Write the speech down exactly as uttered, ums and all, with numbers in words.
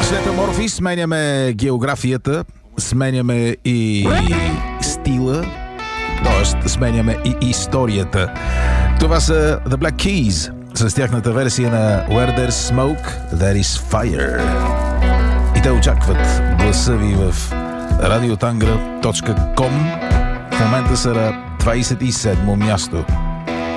Метаморфи, сменяме географията, сменяме и стила, т.е. сменяме и историята. Това са The Black Keys с тяхната версия на Where There's Smoke, There is Fire. И те очакват гласа ви в радиотангра точка ком. В момента са на двадесет и седмо място.